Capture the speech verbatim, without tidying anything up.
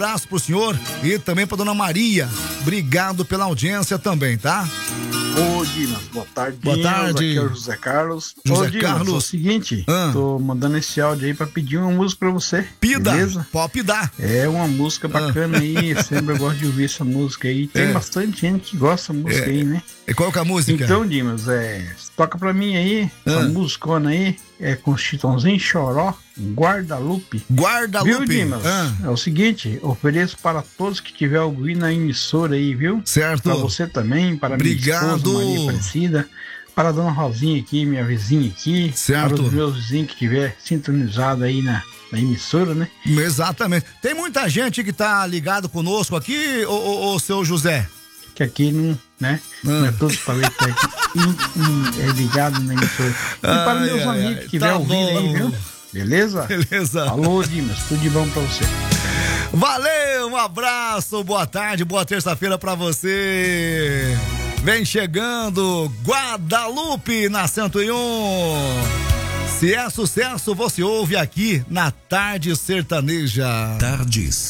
abraço pro senhor e também pra dona Maria. Obrigado pela audiência também, tá? Ô, Dimas, boa tarde. Boa tarde. Aqui é o José Carlos. José Ô, Dimas, Carlos. é o seguinte, Ah. tô mandando esse áudio aí pra pedir uma música pra você. Pida, beleza? pode pidar. É uma música bacana aí, sempre eu gosto de ouvir essa música aí. Tem É. bastante gente que gosta da música É. aí, né? E qual que é a música? Então, Dimas, é, toca pra mim aí, Ah. a musicona aí, é com Chitãozinho Choró, Guadalupe. Guadalupe. Viu, Dimas? Ah. É o seguinte, ofereço para todos que tiver ouvindo a emissora aí, viu? Certo. Para você também, para Obrigado. minha esposa Maria Aparecida, para a dona Rosinha aqui, minha vizinha aqui, Certo. para os meus vizinhos que tiver sintonizado aí na, na emissora, né? Exatamente. Tem muita gente que tá ligado conosco aqui, ô, ô, ô seu José. Que aqui não, né? Ah. Não é todos falei que tá aqui, in- in- é ligado na emissora. E para Ai, meus ai, amigos ai. que estiver Tá ouvindo aí, bom. viu? Beleza? Beleza. Alô, Dimas, tudo de bom para você. Valeu, um abraço, boa tarde, boa terça-feira pra você. Vem chegando Guadalupe na cento e um. Se é sucesso, você ouve aqui na Tarde Sertaneja. Tardes